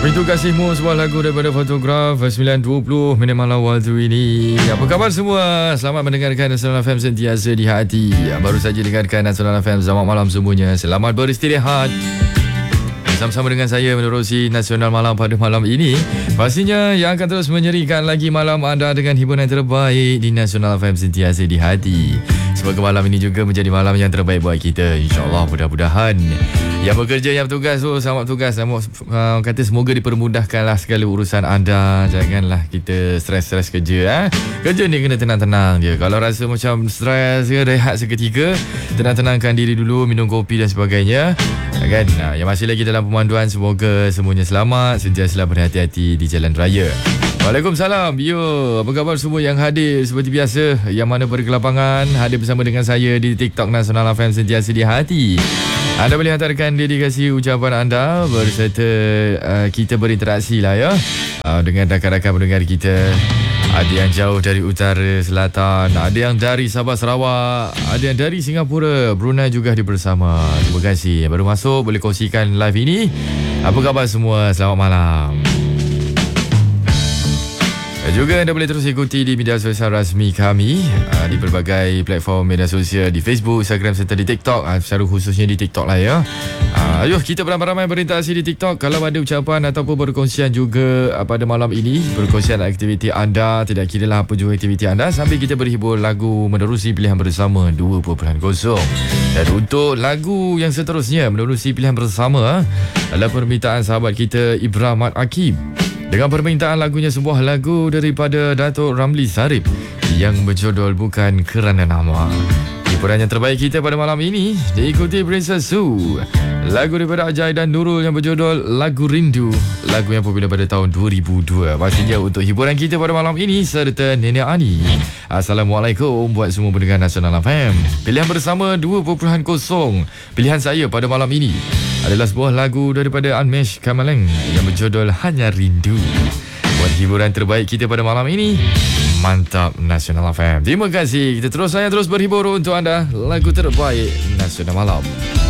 Pintu Kasihmu, sebuah lagu daripada Fotograf 9.20 minit malam waktu ini. Apa khabar semua? Selamat mendengarkan Nasional FM sentiasa di hati. Baru saja dengarkan Nasional FM, selamat malam semuanya. Selamat beristirahat. Sama-sama dengan saya menerusi Nasional Malam pada malam ini. Pastinya yang akan terus menyerikan lagi malam anda dengan hiburan terbaik di Nasional FM sentiasa di hati. Semoga malam ini juga menjadi malam yang terbaik buat kita, InsyaAllah, mudah-mudahan. Yang bekerja, yang bertugas, selamat tugas. Kata semoga dipermudahkanlah segala urusan anda. Janganlah kita stres-stres kerja. Kerja ni kena tenang-tenang je. Kalau rasa macam stres, rehat seketika, tenang-tenangkan diri dulu, minum kopi dan sebagainya, kan? Yang masih lagi dalam pemanduan, semoga semuanya selamat, sentiasalah berhati-hati di jalan raya. Waalaikumsalam. Apa khabar semua yang hadir seperti biasa, yang mana pergi ke lapangan, hadir bersama dengan saya di TikTok Nasional FM sentiasa di hati. Anda boleh hantarkan dedikasi ucapan anda berserta kita berinteraksi lah ya, dengan rakan-rakan pendengar kita. Ada yang jauh dari utara, selatan, ada yang dari Sabah, Sarawak, ada yang dari Singapura, Brunei juga hadir bersama. Terima kasih. Yang baru masuk boleh kongsikan live ini. Apa khabar semua? Selamat malam. Juga anda boleh terus ikuti di media sosial rasmi kami, di pelbagai platform media sosial, di Facebook, Instagram serta di TikTok, secara khususnya di TikTok lah ya. Ayuh, kita beramai-ramai berinteraksi di TikTok. Kalau ada ucapan ataupun perkongsian juga pada malam ini, perkongsian aktiviti anda, tidak kira lah apa juga aktiviti anda, sambil kita berhibur lagu menerusi pilihan bersama 2.0. Dan untuk lagu yang seterusnya menerusi pilihan bersama adalah permintaan sahabat kita Ibrah Mat Akib. Dengan permintaan lagunya, sebuah lagu daripada Datuk Ramli Sarip yang berjudul Bukan Kerana Nama. Hiburan yang terbaik kita pada malam ini diikuti Princess Sue, lagu daripada Ajay dan Nurul yang berjudul Lagu Rindu, lagu yang popular pada tahun 2002. Pastinya untuk hiburan kita pada malam ini serta Nenek Ani. Assalamualaikum buat semua pendengar Nasional FM. Pilihan bersama 2.0. Pilihan saya pada malam ini adalah sebuah lagu daripada Anmesh Kamaleng yang berjudul Hanya Rindu. Buat hiburan terbaik kita pada malam ini, mantap Nasional FM. Terima kasih. Kita terus berhibur untuk anda, lagu terbaik Nasional Malam.